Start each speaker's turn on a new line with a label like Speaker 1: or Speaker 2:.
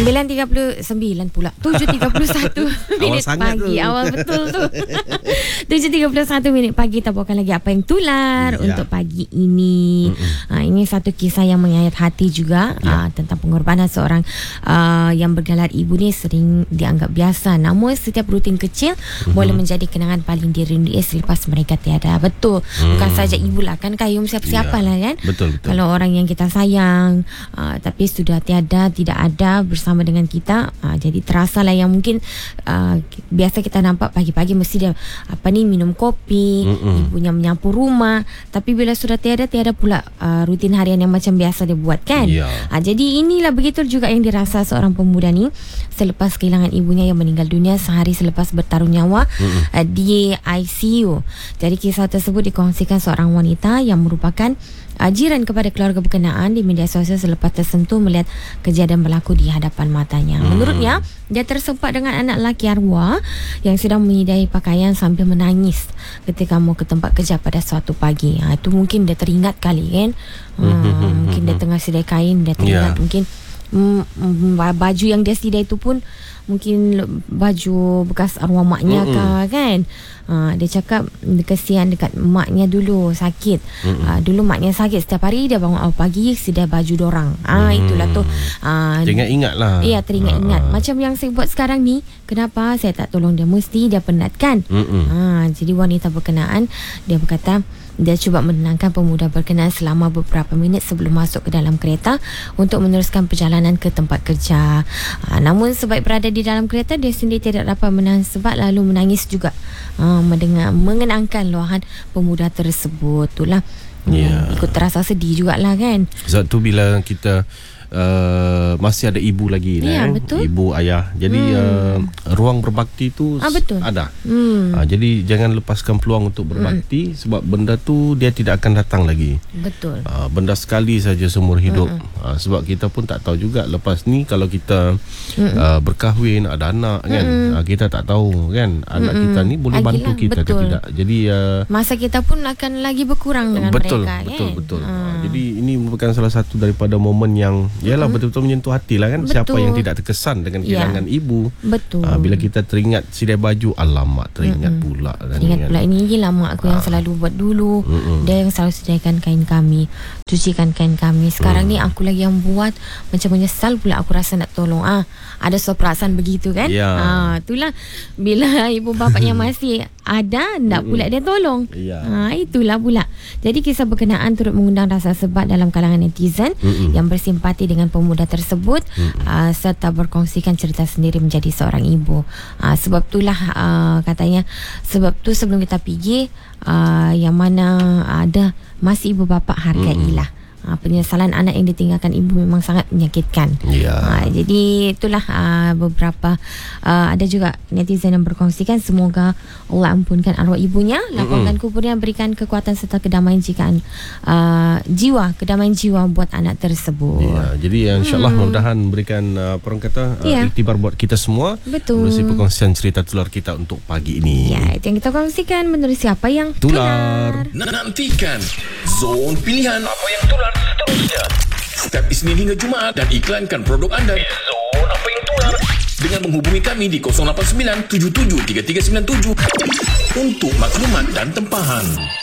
Speaker 1: 9.39 pula 7.31 minit pagi. Awal betul tu. 7.31 minit pagi. Kita bawakan lagi apa yang tular untuk pagi ini. Ini satu kisah yang menyayat hati juga, tentang pengorbanan seorang yang bergelar ibu ni sering dianggap biasa, namun setiap rutin kecil boleh menjadi kenangan paling dirindui selepas mereka tiada. Betul. Bukan saja ibu lah, kan kaum siapa-siapa lah kan.
Speaker 2: Betul.
Speaker 1: Kalau orang yang kita sayang tapi sudah tiada, tidak ada bersama dengan kita, jadi terasa lah yang mungkin biasa kita nampak pagi-pagi mesti dia minum kopi, ibunya menyapu rumah, tapi bila sudah tiada pula rutin harian yang macam biasa dia buat kan. Jadi inilah begitu juga yang dirasa seorang pemuda ni selepas kehilangan ibunya yang meninggal dunia sehari selepas bertaruh nyawa di ICU. Jadi kisah tersebut dikongsikan seorang wanita yang merupakan jiran kepada keluarga berkenaan di media sosial selepas tersentuh melihat kejadian berlaku di hadapan matanya. Menurutnya, dia tersempat dengan anak lelaki arwah yang sedang menyidai pakaian sambil menangis ketika mau ke tempat kerja pada suatu pagi. Itu mungkin dia teringat kali kan. Mungkin dia tengah sidai kain, dia teringat mungkin baju yang dia sidai itu pun mungkin baju bekas arwah maknya kan. Dia cakap kesian dekat maknya dulu sakit. Dulu maknya sakit, setiap hari dia bangun awal pagi sidai baju dorang. Itulah tu.
Speaker 2: Teringat-ingat lah.
Speaker 1: Ya, teringat-ingat. Macam yang saya buat sekarang ni, kenapa saya tak tolong dia? Mesti dia penat kan. Jadi wanita berkenaan dia berkata dia cuba menenangkan pemuda berkenaan selama beberapa minit sebelum masuk ke dalam kereta untuk meneruskan perjalanan ke tempat kerja. Namun sebaik berada di dalam kereta, dia sendiri tidak dapat menahan sebab lalu menangis juga mengenangkan luahan pemuda tersebut. Itulah ikut terasa sedih jugalah kan.
Speaker 2: Sebab tu bila kita masih ada ibu lagi
Speaker 1: betul.
Speaker 2: Ibu, ayah. Jadi ruang berbakti tu ada. Jadi jangan lepaskan peluang untuk berbakti sebab benda tu dia tidak akan datang lagi.
Speaker 1: Betul.
Speaker 2: Benda sekali saja seumur hidup. Sebab kita pun tak tahu juga lepas ni kalau kita berkahwin, ada anak kan. Kita tak tahu kan anak kita ni boleh bantu kita ke tidak. Jadi
Speaker 1: masa kita pun akan lagi berkurang dengan mereka kan.
Speaker 2: Betul. Jadi ini merupakan salah satu daripada momen yang yalah betul-betul menyentuh hati lah kan. Siapa yang tidak terkesan dengan kehilangan ibu.
Speaker 1: Betul.
Speaker 2: Bila kita teringat sidai baju, alamak teringat pula kan.
Speaker 1: Ingat pula ini je lama aku yang selalu buat dulu. Dia yang selalu sediakan kain kami, cucikan kain kami. Sekarang ni aku lagi yang buat, macam menyesal pula aku rasa nak tolong. Ada suatu perasaan begitu kan. Itulah bila ibu bapaknya masih ada, tak pula dia tolong. Itulah pula. Jadi kisah berkenaan turut mengundang rasa sebat dalam kalangan netizen yang bersimpati dengan pemuda tersebut, serta berkongsikan cerita sendiri menjadi seorang ibu. Sebab itulah katanya, sebab tu sebelum kita pergi yang mana ada masih ibu bapa, hargailah. Penyesalan anak yang ditinggalkan ibu memang sangat menyakitkan. Jadi itulah beberapa ada juga netizen yang berkongsikan, semoga Allah ampunkan arwah ibunya, lapangkan kuburnya, berikan kekuatan serta kedamaian kedamaian jiwa buat anak tersebut.
Speaker 2: Jadi insyaAllah mudah-mudahan berikan iktibar buat kita semua.
Speaker 1: Betul.
Speaker 2: Melalui perkongsian cerita tular kita untuk pagi ini.
Speaker 1: Itu yang kita kongsikan menurut siapa yang tular.
Speaker 3: Nantikan Zone Pilihan apa yang tular seterusnya setiap Isnin hingga Jumaat dan iklankan produk anda di Zone Apa Yang Tular dengan menghubungi kami di 089 773397 untuk maklumat dan tempahan.